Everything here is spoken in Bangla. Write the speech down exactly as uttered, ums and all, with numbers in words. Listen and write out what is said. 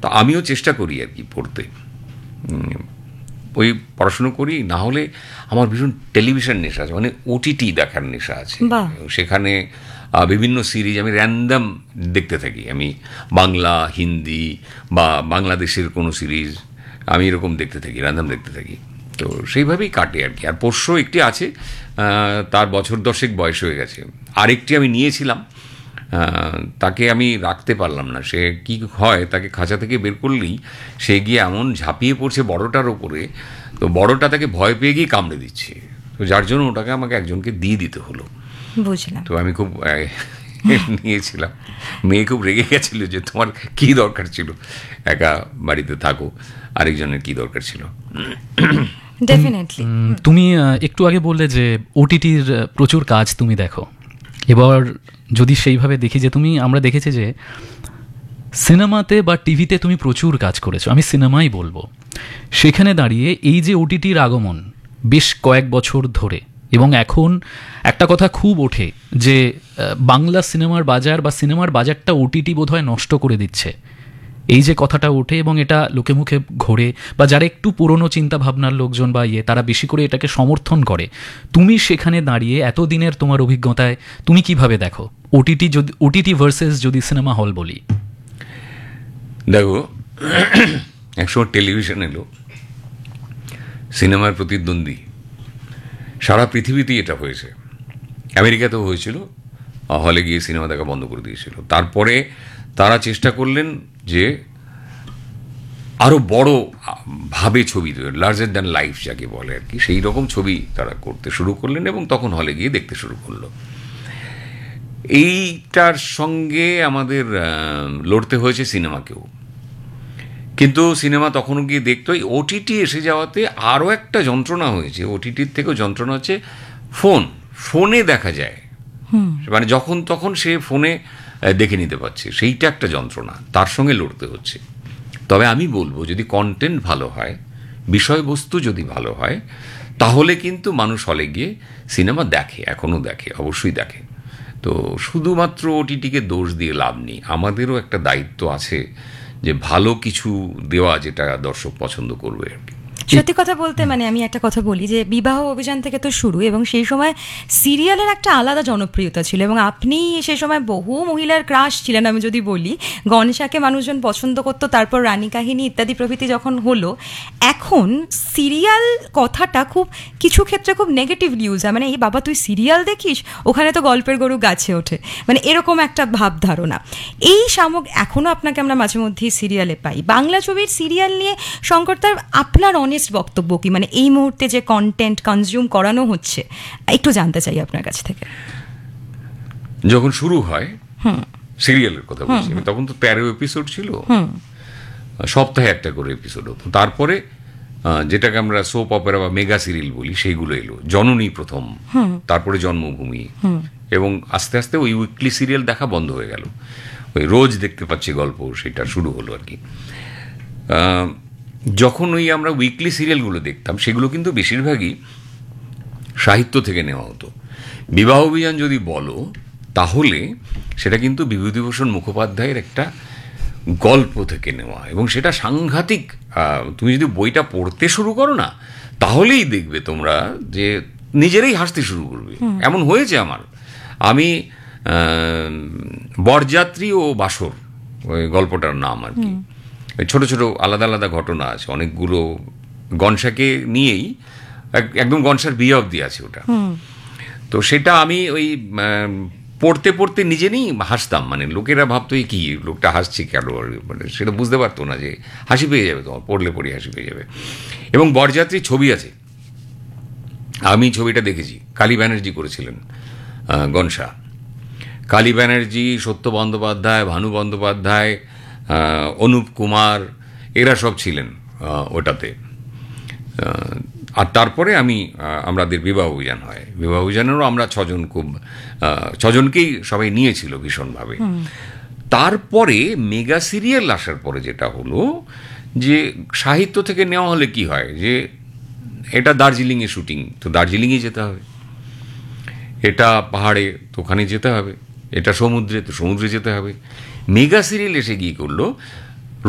তো আমিও চেষ্টা করি আর কি পড়তে, ওই পড়াশুনো করি। না হলে আমার ভীষণ টেলিভিশন নেশা আছে, মানে ওটিটি দেখার নেশা আছে। সেখানে বিভিন্ন সিরিজ আমি র্যান্ডাম দেখতে থাকি, আমি বাংলা, হিন্দি বা বাংলাদেশের কোনো সিরিজ আমি এরকম দেখতে থাকি, র্যান্ডাম দেখতে থাকি। তো সেইভাবেই কাটে আর কি। আর পোষ্য একটি আছে, তার বছর দশেক বয়স হয়ে গেছে। আরেকটি আমি নিয়েছিলাম, তাকে আমি রাখতে পারলাম না। সে কি হয়, তাকে খাঁচা থেকে বের করলেই সে গিয়ে এমন ঝাঁপিয়ে পড়ছে বড়টার ওপরে, তো বড়টা তাকে ভয় পেয়ে গিয়ে কামড়ে দিচ্ছে। তো যার জন্য ওটাকে আমাকে একজনকে দিয়ে দিতে হলো। বুঝলাম। তো আমি খুব নিয়েছিলাম। মেয়ে খুব রেগে গেছিল যে তোমার কি দরকার ছিল, একা বাড়িতে থাকো, আরেকজনের কি দরকার ছিল। ডেফিনেটলি। তুমি একটু আগে বললে যে ওটিটির প্রচুর কাজ তুমি দেখো। এবার যদি সেইভাবে দেখি যে তুমি, আমরা দেখেছি যে সিনেমাতে বা টিভিতে তুমি প্রচুর কাজ করেছো, আমি সিনেমাই বলবো। সেখানে দাঁড়িয়ে এই যে ওটিটির আগমন বেশ কয়েক বছর ধরে, এবং এখন একটা কথা খুব ওঠে যে বাংলা সিনেমার বাজার বা সিনেমার বাজারটা ওটিটি বোধহয় নষ্ট করে দিচ্ছে, এই যে কথাটা ওঠে এবং এটা লোকে মুখে ঘোরে, বা যারা একটু পুরনো চিন্তা ভাবনার লোকজন বা ইয়ে, তারা বেশি করে এটাকে সমর্থন করে। তুমি সেখানে দাঁড়িয়ে এতদিনের তোমার অভিজ্ঞতায় তুমি কিভাবে দেখো ওটিটি, যদি ওটিটি ভার্সেস যদি সিনেমা হল বলি? দেখো, একসময় টেলিভিশন এলো, সিনেমার প্রতিদ্বন্দ্বী, সারা পৃথিবীতেই এটা হয়েছে। আমেরিকাতেও হয়েছিল, হলে গিয়ে সিনেমা দেখা বন্ধ করে দিয়েছিল। তারপরে তারা চেষ্টা করলেন যে আরও বড় ভাবে ছবি, লার্জার দ্যান লাইফ যাকে বলে আর কি, সেই রকম ছবি তারা করতে শুরু করলেন এবং তখন হলে গিয়ে দেখতে শুরু করলো। এইটার সঙ্গে আমাদের লড়তে হয়েছে সিনেমাকেও, কিন্তু সিনেমা তখনও গিয়ে দেখতো। এই ওটিটি এসে যাওয়াতে আরও একটা যন্ত্রণা হয়েছে, ওটিটির থেকেও যন্ত্রণা হচ্ছে ফোন। ফোনে দেখা যায়, মানে যখন তখন সে ফোনে দেখে নিতে পারছে, সেইটা একটা যন্ত্রণা, তার সঙ্গে লড়তে হচ্ছে। তবে আমি বলবো, যদি কন্টেন্ট ভালো হয়, বিষয়বস্তু যদি ভালো হয়, তাহলে কিন্তু মানুষ হলে গিয়ে সিনেমা দেখে, এখনও দেখে, অবশ্যই দেখে। তো শুধুমাত্র ওটিটিকে দোষ দিয়ে লাভ নেই, আমাদেরও একটা দায়িত্ব আছে যে ভালো কিছু দেওয়া যেটা দর্শক পছন্দ করবে আর কি। সত্যি কথা বলতে, মানে আমি একটা কথা বলি যে বিবাহ অভিযান থেকে তো শুরু, এবং সেই সময় সিরিয়ালের একটা আলাদা জনপ্রিয়তা ছিল, এবং আপনি সেই সময় বহু মহিলার ক্রাশ ছিলেন। আমি যদি বলি, গণেশাকে মানুষজন পছন্দ করতো, তারপর রানী কাহিনী ইত্যাদি প্রভৃতি যখন হলো, এখন সিরিয়াল কথাটা খুব কিছু ক্ষেত্রে খুব নেগেটিভ নিউজ হয়, মানে এই বাবা তুই সিরিয়াল দেখিস, ওখানে তো গল্পের গরু গাছে ওঠে, মানে এরকম একটা ভাব ধারণা। এই সামগ্রী এখনও আপনাকে আমরা মাঝে মধ্যেই সিরিয়ালে পাই। বাংলা ছবির সিরিয়াল নিয়ে শঙ্করদার আপনার অনেস্ট বক্তব্য কি, মানে এই মুহূর্তে যে কন্টেন্ট কনজিউম করানো হচ্ছে, একটু জানতে চাই আপনার কাছ থেকে। যখন শুরু হয় সিরিয়ালের কথা বলছি আমি, তখন তো তেরো এপিসোড ছিল, সপ্তাহে একটা করে এপিসোড হতো। তারপরে যেটাকে আমরা সোপ অপেরা বা মেগা সিরিয়াল বলি, সেইগুলো এলো। জননী প্রথম, তারপরে জন্মভূমি, এবং আস্তে আস্তে ওই উইকলি সিরিয়াল দেখা বন্ধ হয়ে গেল। ওই রোজ দেখতে পাচ্ছি গল্প, সেটা শুরু হলো আর কি। যখন ওই আমরা উইকলি সিরিয়ালগুলো দেখতাম, সেগুলো কিন্তু বেশিরভাগই সাহিত্য থেকে নেওয়া হতো। বিবাহ অভিযান যদি বলো, তাহলে সেটা কিন্তু বিভূতিভূষণ মুখোপাধ্যায়ের একটা গল্প থেকে নেওয়া, এবং সেটা সাংঘাতিক। তুমি যদি বইটা পড়তে শুরু করো না, তাহলেই দেখবে তোমরা যে নিজেরাই হাসতে শুরু করবে। এমন হয়েছে আমার, আমি বরযাত্রী ও বাসর, ওই গল্পটার নাম আর কি, ছোট ছোট আলাদা আলাদা ঘটনা আছে অনেকগুলো, গনসাকে নিয়েই, একদম গনসার বিয়ে অবধি আছে ওটা। তো সেটা আমি ওই পড়তে পড়তে নিজে নেই হাসতাম, মানে লোকেরা ভাবতো এই কি লোকটা হাসছে কেন, মানে সেটা বুঝতে পারতো না যে হাসি পেয়ে যাবে তোমার, পড়লে পড়ে হাসি পেয়ে যাবে। এবং বরযাত্রীর ছবি আছে, আমি ছবিটা দেখেছি, কালী ব্যানার্জি করেছিলেন গনসা। কালী ব্যানার্জি, সত্য বন্দ্যোপাধ্যায়, ভানু বন্দ্যোপাধ্যায়, অনুপ কুমার, এরা সব ছিলেন ওটাতে। আর তারপরে আমি আমাদের বিবাহ অভিযান হয়, বিবাহ অভিযানেরও আমরা ছজন, খুব ছজনকেই সবাই নিয়েছিল ভীষণভাবে। তারপরে মেগা সিরিয়াল আসার পরে যেটা হলো, যে সাহিত্য থেকে নেওয়া হলে কি হয়, যে এটা দার্জিলিংয়ে শুটিং, তো দার্জিলিংয়ে যেতে হবে, এটা পাহাড়ে তো ওখানে যেতে হবে, এটা সমুদ্রে তো সমুদ্রে যেতে হবে। মেগা সিরিয়াল এসে গিয়ে করলো